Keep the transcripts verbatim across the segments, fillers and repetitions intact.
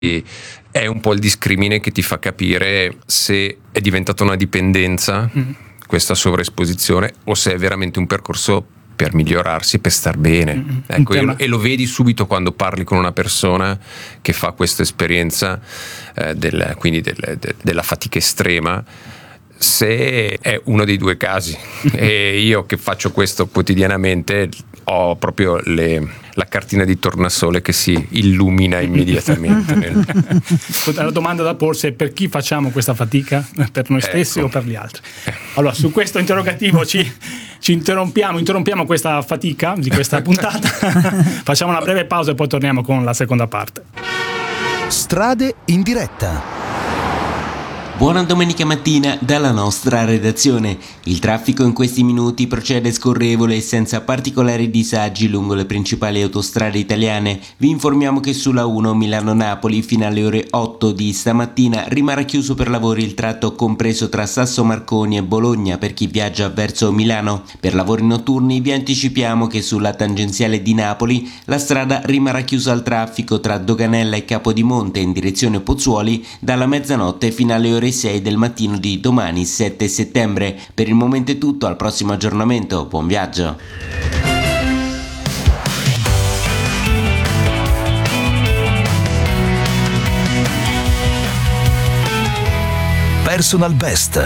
è un po' il discrimine che ti fa capire se è diventata una dipendenza, mm. questa sovraesposizione, o se è veramente un percorso per migliorarsi, per star bene. Mm-hmm. Ecco, e, e lo vedi subito quando parli con una persona che fa questa esperienza eh, del, quindi del, de, della fatica estrema, se è uno dei due casi. E io che faccio questo quotidianamente ho proprio le, la cartina di tornasole che si illumina immediatamente nel... La domanda da porsi è: per chi facciamo questa fatica? Per noi stessi ecco. o per gli altri? Allora, su questo interrogativo ci, ci interrompiamo interrompiamo questa fatica di questa puntata. Facciamo una breve pausa e poi torniamo con la seconda parte. Strade in diretta. Buona domenica mattina dalla nostra redazione. Il traffico in questi minuti procede scorrevole e senza particolari disagi lungo le principali autostrade italiane. Vi informiamo che sulla uno Milano-Napoli fino alle ore otto di stamattina rimarrà chiuso per lavori il tratto compreso tra Sasso Marconi e Bologna per chi viaggia verso Milano. Per lavori notturni vi anticipiamo che sulla tangenziale di Napoli la strada rimarrà chiusa al traffico tra Doganella e Capodimonte in direzione Pozzuoli dalla mezzanotte fino alle ore sei del mattino di domani sette settembre. Per il momento è tutto, al prossimo aggiornamento, buon viaggio. Personal Best.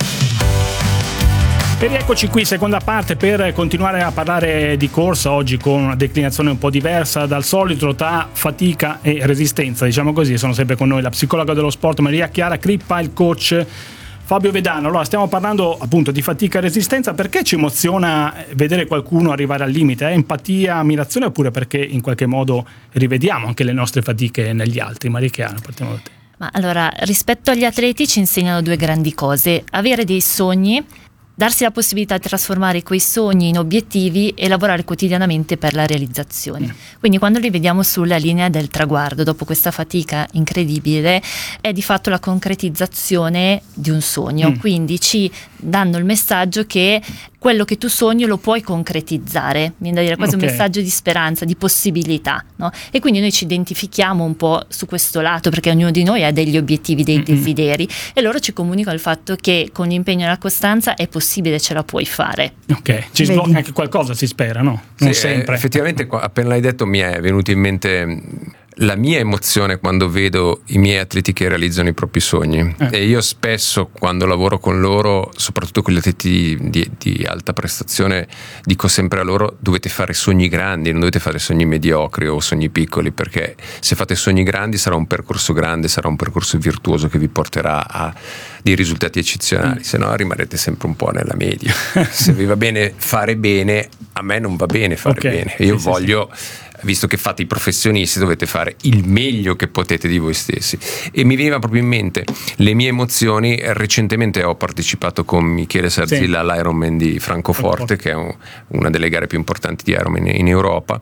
E rieccoci qui, seconda parte, per continuare a parlare di corsa, oggi con una declinazione un po' diversa dal solito tra fatica e resistenza, diciamo così. Sono sempre con noi la psicologa dello sport Maria Chiara Crippa, il coach Fabio Vedano. Allora, stiamo parlando appunto di fatica e resistenza. Perché ci emoziona vedere qualcuno arrivare al limite? È empatia, ammirazione, oppure perché in qualche modo rivediamo anche le nostre fatiche negli altri? Maria Chiara, partiamo da te. Ma allora, rispetto agli atleti ci insegnano due grandi cose: avere dei sogni, darsi la possibilità di trasformare quei sogni in obiettivi e lavorare quotidianamente per la realizzazione. Mm. Quindi quando li vediamo sulla linea del traguardo, dopo questa fatica incredibile, è di fatto la concretizzazione di un sogno. Mm. Quindi ci danno il messaggio che quello che tu sogni lo puoi concretizzare, viene da dire quasi okay. un messaggio di speranza, di possibilità, no? E quindi noi ci identifichiamo un po' su questo lato, perché ognuno di noi ha degli obiettivi, dei mm-hmm. desideri, e loro ci comunicano il fatto che con l'impegno e la costanza è possibile, ce la puoi fare. Ok, ci sblocca anche qualcosa, si spera, no? Non sì, sempre. Eh, effettivamente, appena l'hai detto, mi è venuto in mente la mia emozione quando vedo i miei atleti che realizzano i propri sogni. Eh. E io spesso, quando lavoro con loro, soprattutto con gli atleti di, di, di alta prestazione, dico sempre a loro: dovete fare sogni grandi, non dovete fare sogni mediocri o sogni piccoli, perché se fate sogni grandi sarà un percorso grande, sarà un percorso virtuoso che vi porterà a dei risultati eccezionali. Mm. Se no rimarrete sempre un po' nella media. Se vi va bene fare bene, a me non va bene fare okay. bene. Io sì, voglio sì, sì. Visto che fate i professionisti, dovete fare il meglio che potete di voi stessi. E mi veniva proprio in mente le mie emozioni. Recentemente ho partecipato con Michele Sarzilla sì. all'Ironman di Francoforte, che è un, una delle gare più importanti di Ironman in Europa,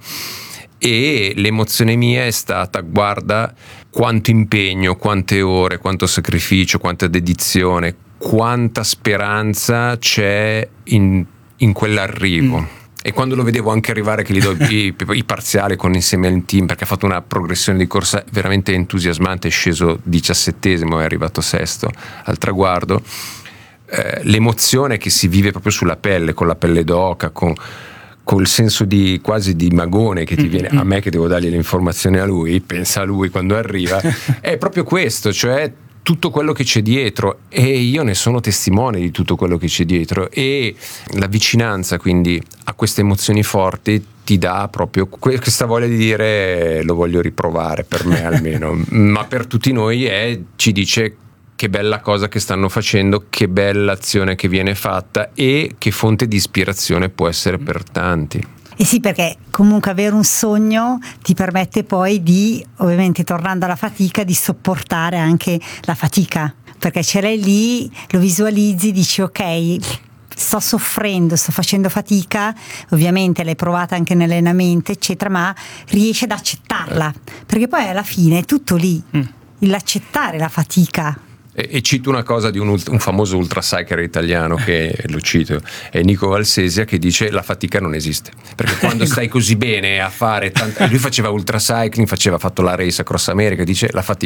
e l'emozione mia è stata: guarda quanto impegno, quante ore, quanto sacrificio, quanta dedizione, quanta speranza c'è in, in quell'arrivo. Mm. E quando lo vedevo anche arrivare, che gli do i, i parziali con insieme al team, perché ha fatto una progressione di corsa veramente entusiasmante, è sceso diciassettesimo e è arrivato sesto al traguardo, eh, l'emozione che si vive proprio sulla pelle, con la pelle d'oca, con col senso di quasi di magone che ti viene, a me che devo dargli le informazioni a lui, pensa a lui quando arriva, è proprio questo, cioè tutto quello che c'è dietro, e io ne sono testimone di tutto quello che c'è dietro, e la vicinanza quindi a queste emozioni forti ti dà proprio questa voglia di dire: lo voglio riprovare, per me almeno, ma per tutti noi è, ci dice che bella cosa che stanno facendo, che bella azione che viene fatta e che fonte di ispirazione può essere per tanti. Eh sì, perché comunque avere un sogno ti permette poi di, ovviamente tornando alla fatica, di sopportare anche la fatica, perché ce l'hai lì, lo visualizzi, dici ok, sto soffrendo, sto facendo fatica, ovviamente l'hai provata anche nell'allenamento eccetera, ma riesci ad accettarla, perché poi alla fine è tutto lì, mm. l'accettare la fatica. E, e cito una cosa di un, un famoso ultracycler italiano che lo cito, è Nico Valsesia, che dice: la fatica non esiste, perché quando stai così bene a fare tanta... lui faceva ultracycling, faceva fatto la race a Cross America, dice la fatica